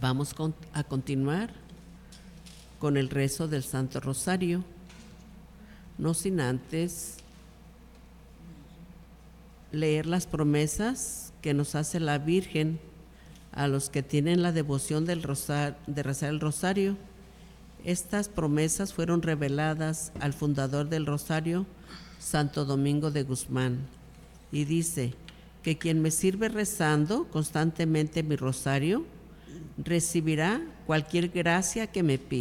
Vamos a continuar con el rezo del Santo Rosario, no sin antes leer las promesas que nos hace la Virgen a los que tienen la devoción de rezar el rosario. Estas promesas fueron reveladas al fundador del rosario, Santo Domingo de Guzmán, y dice que quien me sirve rezando constantemente mi rosario recibirá cualquier gracia que me pida.